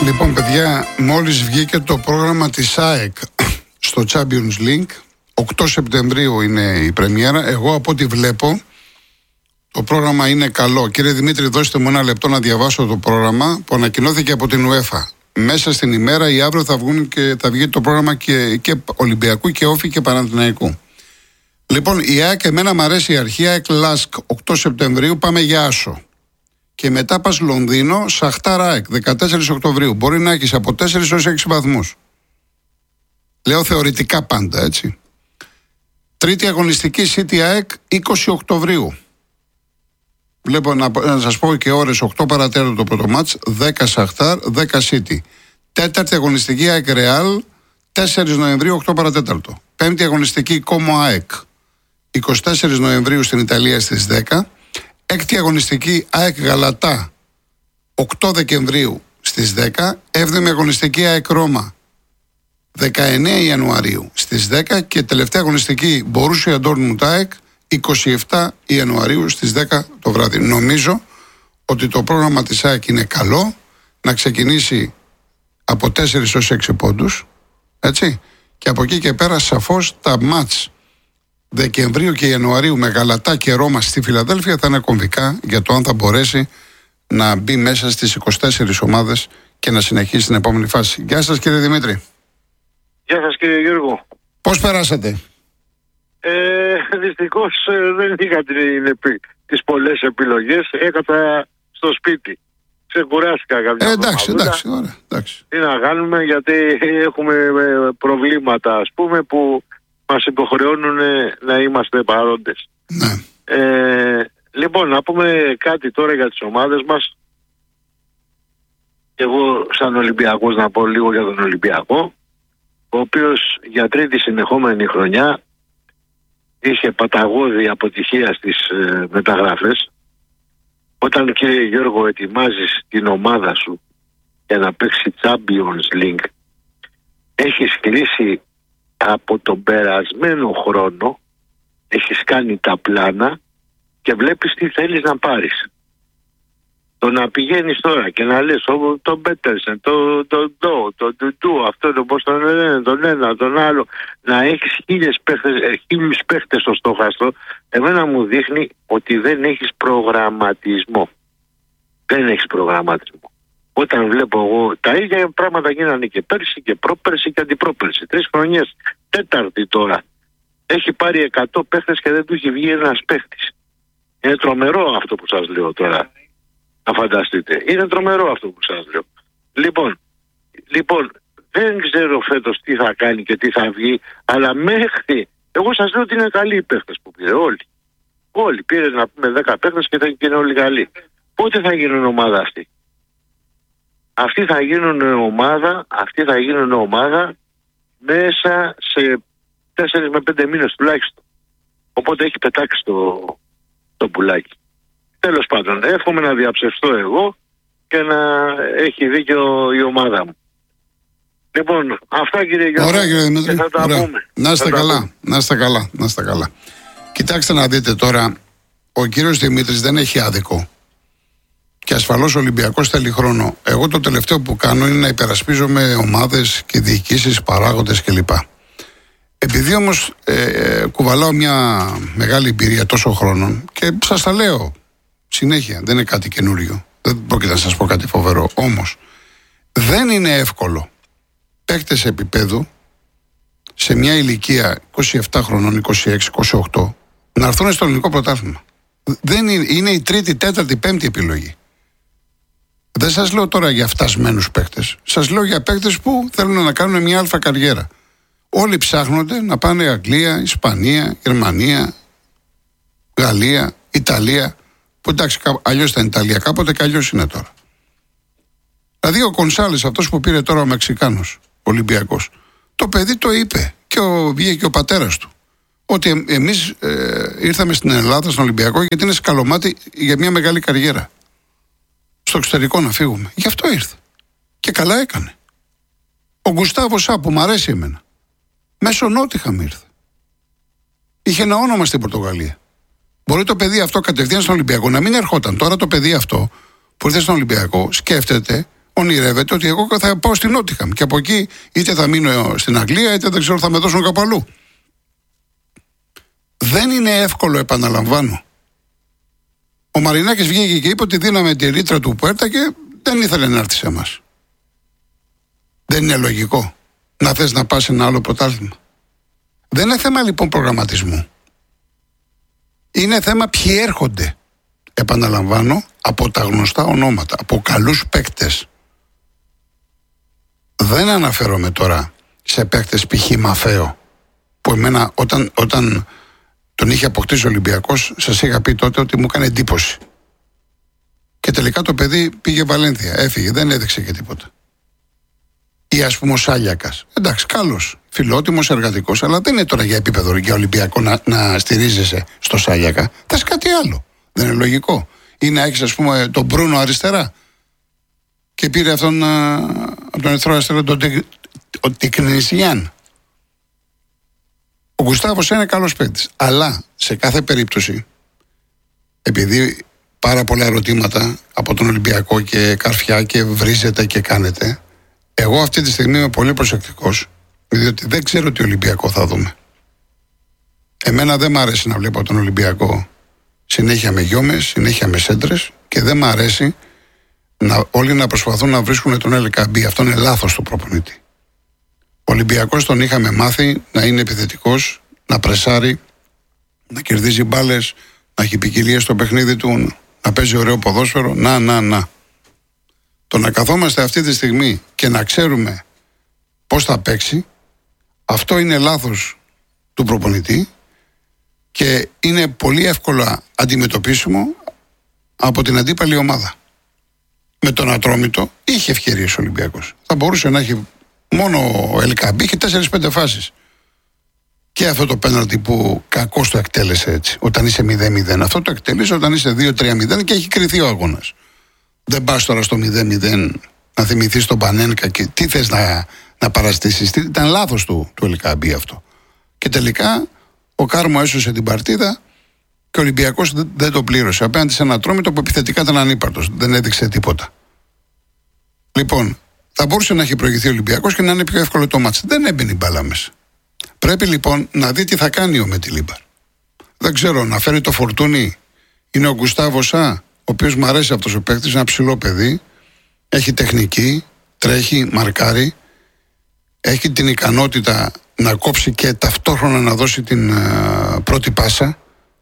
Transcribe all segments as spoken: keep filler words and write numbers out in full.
Λοιπόν, παιδιά, μόλις βγήκε το πρόγραμμα της ΑΕΚ στο Champions League. οκτώ Σεπτεμβρίου είναι η πρεμιέρα. Εγώ από ό,τι βλέπω το πρόγραμμα είναι καλό. Κύριε Δημήτρη, δώστε μου ένα λεπτό να διαβάσω το πρόγραμμα που ανακοινώθηκε από την UEFA. Μέσα στην ημέρα ή αύριο θα, βγουν και, θα βγει το πρόγραμμα και, και Ολυμπιακού και Όφη και Παναθηναϊκού. Λοιπόν, η ΑΕΚ, εμένα μου αρέσει η αρχή. ΑΕΚ Λάσκ οκτώ Σεπτεμβρίου, πάμε για Άσο. Και μετά πας Λονδίνο, Σαχτάρ ΑΕΚ δεκατέσσερις Οκτωβρίου. Μπορεί να έχεις από τέσσερις έως έξι βαθμούς. Λέω θεωρητικά πάντα, έτσι. Τρίτη αγωνιστική City ΑΕΚ είκοσι Οκτωβρίου. Βλέπω να, να σας πω και ώρες, οκτώ παρατέταρτο το πρώτο μάτς, δέκα Σαχτάρ, δέκα City. Τέταρτη αγωνιστική ΑΕΚ Ρεάλ, τέσσερις Νοεμβρίου, οκτώ παρατέταρτο. Πέμπτη αγωνιστική Κόμο ΑΕΚ, είκοσι τέσσερις Νοεμβρίου στην Ιταλία στις δέκα. Έκτη αγωνιστική ΑΕΚ Γαλατά, οκτώ Δεκεμβρίου στις δέκα. Έβδομη αγωνιστική ΑΕΚ Ρώμα, δεκαεννέα Ιανουαρίου στις δέκα. Και τελευταία αγωνιστική Μπορούσια Ντόρτμουντ ΑΕΚ, είκοσι επτά Ιανουαρίου στις δέκα το βράδυ. Νομίζω ότι το πρόγραμμα της ΑΕΚ είναι καλό, να ξεκινήσει από τέσσερις έως έξι πόντους, έτσι, και από εκεί και πέρα σαφώς τα μάτς Δεκεμβρίου και Ιανουαρίου με Γαλατά και Ρώμα στη Φιλαδέλφια θα είναι κομβικά για το αν θα μπορέσει να μπει μέσα στις είκοσι τέσσερις ομάδες και να συνεχίσει την επόμενη φάση. Γεια σας, κύριε Δημήτρη. Γεια σας, κύριε Γιώργο. Πώς περάσατε? Ε, δυστυχώς ε, δεν είχα την, τις πολλές επιλογές. Έκανα στο σπίτι. Ξεκουράστηκα κάποια ε, εντάξει, εντάξει, ωραία, εντάξει. Τι να κάνουμε, γιατί έχουμε προβλήματα, ας πούμε, που μας υποχρεώνουν να είμαστε παρόντες. Ναι. Ε, λοιπόν, να πούμε κάτι τώρα για τις ομάδες μας. Εγώ σαν Ολυμπιακός να πω λίγο για τον Ολυμπιακό, ο οποίος για τρίτη συνεχόμενη χρονιά είχε παταγώδη αποτυχία στις ε, μεταγραφές. Όταν, κύριε Γιώργο, ετοιμάζεις την ομάδα σου για να παίξει Champions League, έχεις κλείσει από τον περασμένο χρόνο, έχεις κάνει τα πλάνα και βλέπεις τι θέλεις να πάρεις. Το να πηγαίνεις τώρα και να λες τον Πέτερσεν, τον Ντο, τον Ντου, αυτό το πώς τον λένε, τον ένα, τον άλλο, να έχεις χίλιες παίχτες, χίλιους παίχτες στο στόχαστρο, εμένα μου δείχνει ότι δεν έχεις προγραμματισμό. Δεν έχεις προγραμματισμό. Όταν βλέπω εγώ, τα ίδια πράγματα γίνανε και πέρσι και πρόπερσι και αντιπρόπερσι. Τρεις χρονιές, τέταρτη τώρα. Έχει πάρει εκατό παίχτες και δεν του έχει βγει ένας παίχτης. Είναι τρομερό αυτό που σας λέω τώρα. Να φανταστείτε. Είναι τρομερό αυτό που σας λέω. Λοιπόν, λοιπόν, δεν ξέρω φέτος τι θα κάνει και τι θα βγει, αλλά μέχρι, εγώ σας λέω ότι είναι καλοί οι παίχτες που πήρε όλοι. Όλοι πήρε να πούμε δέκα παίχτες και θα είναι όλοι καλοί. Πότε θα γίνουν ομάδα αυτοί? Αυτοί θα γίνουν ομάδα, αυτοί θα γίνουν ομάδα μέσα σε τέσσερις με πέντε μήνες τουλάχιστον. Οπότε έχει πετάξει το, το πουλάκι. Τέλος πάντων, εύχομαι να διαψευστώ εγώ και να έχει δίκιο η ομάδα μου. Λοιπόν, αυτά, κύριε Γιώργο. Ωραία, κύριε Δημήτρη. Θα τα Ωραία. πούμε. Να είστε καλά, να είστε καλά, να είστε καλά. Κοιτάξτε να δείτε τώρα, ο κύριος Δημήτρης δεν έχει άδικο. Και ασφαλώς ο Ολυμπιακός θέλει χρόνο. Εγώ το τελευταίο που κάνω είναι να υπερασπίζομαι ομάδες και διοικήσεις, παράγοντες κλπ. Επειδή όμως ε, κουβαλάω μια μεγάλη εμπειρία τόσο χρόνων και σας τα λέω συνέχεια, δεν είναι κάτι καινούριο. Δεν πρόκειται να σας πω κάτι φοβερό. Όμως δεν είναι εύκολο παίκτες επίπεδου σε μια ηλικία είκοσι επτά χρονών, είκοσι έξι είκοσι οκτώ να έρθουν στο ελληνικό πρωτάθλημα. Δεν είναι, είναι η τρίτη, τέταρτη, πέμπτη επιλογή. Δεν σας λέω τώρα για φτασμένους παίκτες. Σας λέω για παίκτες που θέλουν να κάνουν μια αλφα καριέρα. Όλοι ψάχνονται να πάνε Αγγλία, Ισπανία, Γερμανία, Γαλλία, Ιταλία. Που εντάξει, αλλιώς ήταν Ιταλία κάποτε και αλλιώς είναι τώρα. Δηλαδή ο Κονσάλες, αυτός που πήρε τώρα ο Μεξικάνος Ολυμπιακός, το παιδί το είπε και ο, βγήκε και ο πατέρας του. Ότι ε, εμείς ε, ήρθαμε στην Ελλάδα, στον Ολυμπιακό, γιατί είναι σκαλωμάτι για μια μεγάλη καριέρα. Στο εξωτερικό να φύγουμε. Γι' αυτό ήρθε. Και καλά έκανε. Ο Γκουστάβο Σά, που μου αρέσει εμένα, μέσω Νότιχαμ ήρθε. Είχε ένα όνομα στην Πορτογαλία. Μπορεί το παιδί αυτό κατευθείαν στον Ολυμπιακό να μην ερχόταν. Τώρα το παιδί αυτό που ήρθε στον Ολυμπιακό σκέφτεται ονειρεύεται ότι εγώ θα πάω στην Νότιχαμ και από εκεί είτε θα μείνω στην Αγγλία είτε δεν ξέρω θα με δώσουν κάπου αλλού. Δεν είναι εύκολο, επαναλαμβάνω. Ο Μαρινάκης βγήκε και είπε ότι δίναμε τη ρήτρα του Πουέρτα και δεν ήθελε να έρθει σε εμάς. Δεν είναι λογικό να θες να πας σε ένα άλλο πρωτάθλημα. Δεν είναι θέμα λοιπόν προγραμματισμού. Είναι θέμα ποιοι έρχονται. Επαναλαμβάνω, από τα γνωστά ονόματα, από καλούς παίκτες. Δεν αναφέρομαι τώρα σε παίκτες π.χ. Μαφαίο, που εμένα όταν, όταν τον είχε αποκτήσει ο Ολυμπιακός, σας είχα πει τότε ότι μου έκανε εντύπωση. Και τελικά το παιδί πήγε Βαλένθια, έφυγε, δεν έδειξε και τίποτα. Ή ας πούμε ο Σάλιακας. Εντάξει, καλός, φιλότιμος, εργατικός, αλλά δεν είναι τώρα για επίπεδο για Ολυμπιακό να, να στηρίζεσαι στο Σάλιακα. Θες κάτι άλλο. Δεν είναι λογικό. Ή να έχεις, ας πούμε, τον Μπρούνο αριστερά. Και πήρε αυτόν α, από τον Ερυθρό Αστέρα τον Τικνησιάν. Ο Γκουστάβος είναι καλός παίκτης. Αλλά σε κάθε περίπτωση, επειδή πάρα πολλά ερωτήματα από τον Ολυμπιακό και καρφιά και βρίζετε και κάνετε, εγώ αυτή τη στιγμή είμαι πολύ προσεκτικός, διότι δεν ξέρω τι Ολυμπιακό θα δούμε. Εμένα δεν μ' αρέσει να βλέπω τον Ολυμπιακό συνέχεια με γιόμες, συνέχεια με σέντρες και δεν μ' αρέσει να, όλοι να προσπαθούν να βρίσκουν τον Ελκαμπή. Αυτό είναι λάθος του προπονητή. Ο Ολυμπιακός τον είχαμε μάθει να είναι επιθετικός, να πρεσάρει, να κερδίζει μπάλες, να έχει ποικιλία στο παιχνίδι του, να παίζει ωραίο ποδόσφαιρο. Να, να, να. Το να καθόμαστε αυτή τη στιγμή και να ξέρουμε πώς θα παίξει, αυτό είναι λάθος του προπονητή και είναι πολύ εύκολα αντιμετωπίσιμο από την αντίπαλη ομάδα. Με τον Ατρόμητο είχε ευκαιρίες ο Ολυμπιακός. Θα μπορούσε να έχει μόνο ο Ελκαμπή και τέσσερις πέντε φάσεις. Και αυτό το πέναλτι που κακώς το εκτέλεσε έτσι, όταν είσαι μηδέν μηδέν. Αυτό το εκτέλεσε όταν είσαι δύο τρία μηδέν και έχει κρυθεί ο αγώνας. Δεν πας τώρα στο μηδέν μηδέν να θυμηθείς τον Πανένκα και τι θες να, να παραστήσεις. Ήταν λάθος του, του Ελκαμπή αυτό. Και τελικά ο Κάρμο έσωσε την παρτίδα και ο Ολυμπιακός δεν, δεν το πλήρωσε. Απέναντι σε ένα Ατρόμητο που επιθετικά ήταν ανύπαρτος. Δεν έδειξε τίποτα. Λοιπόν, θα μπορούσε να έχει προηγηθεί ο Ολυμπιακός και να είναι πιο εύκολο το μάτς. Δεν έμπαινε η μπάλα μέσα. Πρέπει λοιπόν να δει τι θα κάνει ο Μετιλίμπαρ. Δεν ξέρω, να φέρει το Φορτούνι. Είναι ο Γκουστάβο Σα, ο οποίος μου αρέσει αυτός ο παίκτης, ένα ψηλό παιδί. Έχει τεχνική, τρέχει, μαρκάρει. Έχει την ικανότητα να κόψει και ταυτόχρονα να δώσει την uh, πρώτη πάσα.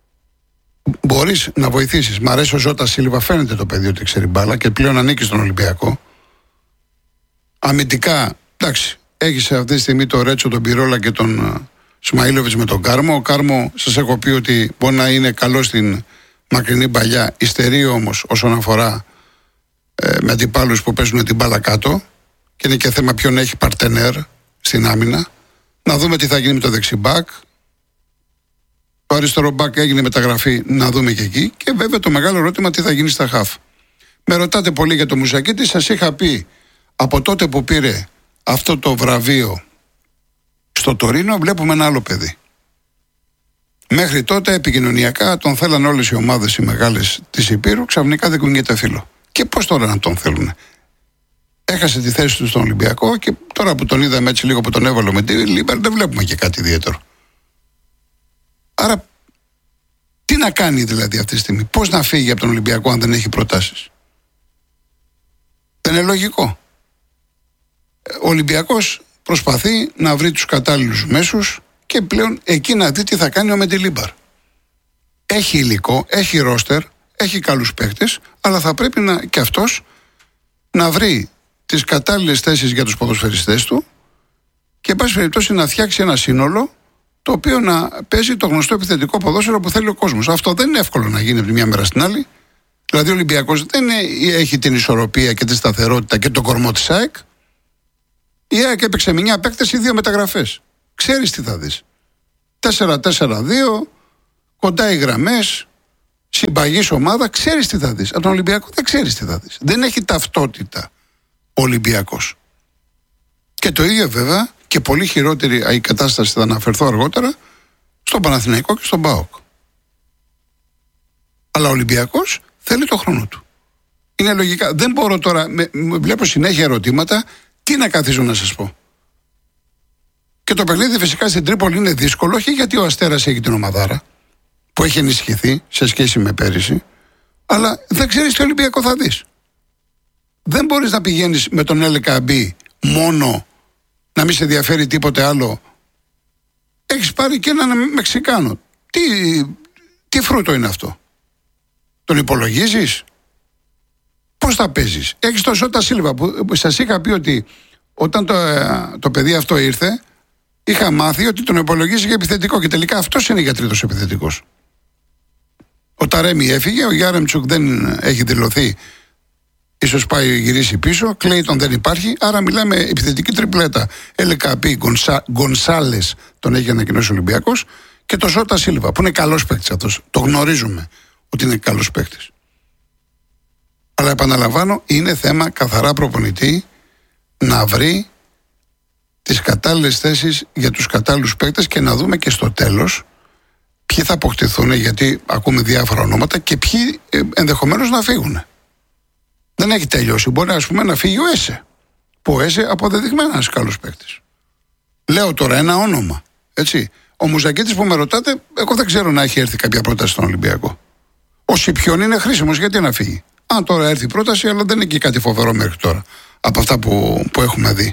Μπορείς να βοηθήσεις. Μ' αρέσει ο Ζώτα Σίλβα, φαίνεται το παιδί ότι ξέρει μπάλα και πλέον ανήκει στον Ολυμπιακό. Αμυντικά, εντάξει, έχει αυτή τη στιγμή το Ρέτσο, τον Πυρόλα και τον uh, Σμαΐλοβιτς με τον Κάρμο. Ο Κάρμο, σας έχω πει ότι μπορεί να είναι καλό στην μακρινή παλιά, υστερεί όμως όσον αφορά ε, με αντιπάλους που παίζουν την μπάλα κάτω και είναι και θέμα ποιον έχει παρτενέρ στην άμυνα. Να δούμε τι θα γίνει με το δεξιμπάκ. Το αριστερό μπακ έγινε μεταγραφή, να δούμε και εκεί. Και βέβαια το μεγάλο ερώτημα τι θα γίνει στα χαφ. Με ρωτάτε πολύ για το Μουζακίτη. Σας είχα πει από τότε που πήρε αυτό το βραβείο στο Τωρίνο, βλέπουμε ένα άλλο παιδί. Μέχρι τότε επικοινωνιακά τον θέλανε όλες οι ομάδες οι μεγάλες της Υπήρου, ξαφνικά δεν κουνιέται φίλο. Και πώς τώρα να τον θέλουνε. Έχασε τη θέση του στον Ολυμπιακό και τώρα που τον είδαμε έτσι λίγο που τον έβαλε με τη Λίμπερ, δεν βλέπουμε και κάτι ιδιαίτερο. Άρα, τι να κάνει δηλαδή αυτή τη στιγμή, πώς να φύγει από τον Ολυμπιακό αν δεν έχει προτάσεις. Δεν είναι λογικό. Ο Ολυμπιακός προσπαθεί να βρει τους κατάλληλους μέσους και πλέον εκεί να δει τι θα κάνει ο Μεντιλίμπαρ. Έχει υλικό, έχει ρόστερ, έχει καλούς παίκτες, αλλά θα πρέπει να, και αυτός να βρει τις κατάλληλες θέσεις για τους ποδοσφαιριστές του και εν πάση περιπτώσει να φτιάξει ένα σύνολο το οποίο να παίζει το γνωστό επιθετικό ποδόσφαιρο που θέλει ο κόσμος. Αυτό δεν είναι εύκολο να γίνει από τη μια μέρα στην άλλη. Δηλαδή ο Ολυμπιακός δεν είναι, έχει την ισορροπία και τη σταθερότητα και τον κορμό της ΑΕΚ. Η ΑΕΚ έπαιξε με μια παίκτες ή δύο μεταγραφές. Ξέρεις τι θα δεις. τέσσερα τέσσερα δύο, κοντά οι γραμμές, συμπαγής ομάδα, ξέρεις τι θα δεις. Από τον Ολυμπιακό δεν ξέρεις τι θα δεις. Δεν έχει ταυτότητα ο Ολυμπιακός. Και το ίδιο βέβαια και πολύ χειρότερη η κατάσταση, θα αναφερθώ αργότερα, στον Παναθηναϊκό και στον ΠΑΟΚ. Αλλά ο Ολυμπιακός θέλει το χρόνο του. Είναι λογικά. Δεν μπορώ τώρα, με, με βλέπω συνέχεια ερωτήματα, τι να καθίσω να σας πω. Και το παιχνίδι φυσικά στην Τρίπολη είναι δύσκολο, όχι γιατί ο Αστέρας έχει την ομαδάρα, που έχει ενισχυθεί σε σχέση με πέρυσι, αλλά δεν ξέρεις τι Ολυμπιακό θα δεις. Δεν μπορείς να πηγαίνεις με τον Ελεκαμπή μόνο, να μην σε ενδιαφέρει τίποτε άλλο. Έχεις πάρει και έναν Μεξικάνο. Τι, τι φρούτο είναι αυτό? Τον υπολογίζεις? Πώς θα παίζεις? Έχεις τον Σότα Σίλβα που σας είχα πει ότι όταν το, το παιδί αυτό ήρθε, είχα μάθει ότι τον υπολογίζει για επιθετικό και τελικά αυτός είναι για τρίτος επιθετικός. Ο Ταρέμι έφυγε, ο Γιάρεμτσουκ δεν έχει δηλωθεί, ίσως πάει γυρίσει πίσω, Κλέιτον δεν υπάρχει, άρα μιλάμε επιθετική τριπλέτα. Ελεκαπή, Γκονσάλες τον έχει ανακοινώσει ο Ολυμπιακός και το Σότα Σίλβα που είναι καλός παίκτης αυτός. Το γνωρίζουμε ότι είναι καλός παίκτης. Αλλά επαναλαμβάνω, είναι θέμα καθαρά προπονητή να βρει τις κατάλληλες θέσεις για τους κατάλληλους παίκτες και να δούμε και στο τέλος ποιοι θα αποκτηθούν, γιατί ακούμε διάφορα ονόματα και ποιοι ενδεχομένως να φύγουν. Δεν έχει τελειώσει. Μπορεί ας πούμε να φύγει ο Έσε. Που ο Έσε αποδεδειγμένα ένας καλός παίκτης. Λέω τώρα ένα όνομα. Έτσι. Ο Μουζακίτης που με ρωτάτε, εγώ δεν ξέρω να έχει έρθει κάποια πρόταση στον Ολυμπιακό. Ο Σιπιόν είναι χρήσιμος, γιατί να φύγει? Αν τώρα έρθει η πρόταση, αλλά δεν είναι και κάτι φοβερό μέχρι τώρα από αυτά που, που έχουμε δει.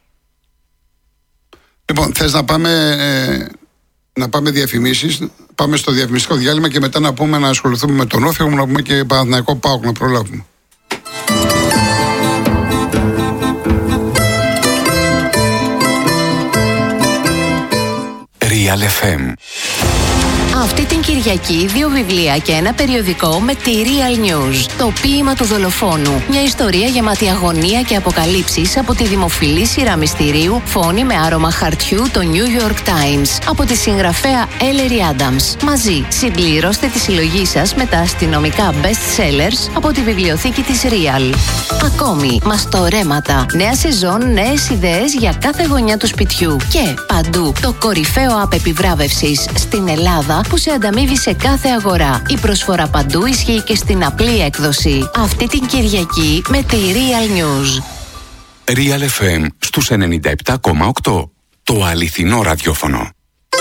Λοιπόν, θες να πάμε, ε, να πάμε διαφημίσεις? Πάμε στο διαφημιστικό διάλειμμα και μετά να πούμε να ασχοληθούμε με τον Όφη, να πούμε και Παναθηναϊκό ΠΑΟΚ να προλάβουμε. Real εφ εμ. Αυτή την Κυριακή δύο βιβλία και ένα περιοδικό με τη Real News. Το ποίημα του δολοφόνου. Μια ιστορία γεμάτη αγωνία και αποκαλύψεις από τη δημοφιλή σειρά μυστηρίου Φόνη με άρωμα χαρτιού, το New York Times. Από τη συγγραφέα Ellery Adams. Μαζί συμπληρώστε τη συλλογή σας με τα αστυνομικά best sellers από τη βιβλιοθήκη της Real. Ακόμη, μαστορέματα. Νέα σεζόν, νέες ιδέες για κάθε γωνιά του σπιτιού. Και παντού το κορυφαίο app επιβράβευσης στην Ελλάδα που σε ανταμείβει σε κάθε αγορά. Η προσφορά παντού ισχύει και στην απλή έκδοση. Αυτή την Κυριακή με τη Real News. Real εφ εμ στους ενενήντα επτά κόμμα οκτώ. Το αληθινό ραδιόφωνο.